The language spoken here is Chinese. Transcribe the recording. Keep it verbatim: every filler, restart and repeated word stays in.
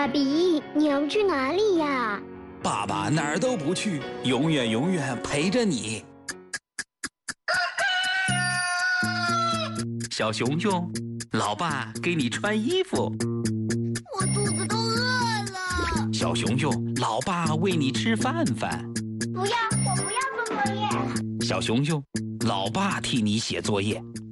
爸比，你要去哪里呀？ 爸爸哪儿都不去，永远永远陪着你。小熊熊，老爸给你穿衣服。 我肚子都饿了。 小熊熊，老爸喂你吃饭饭。 不要，我不要做作业。 小熊熊，老爸替你写作业。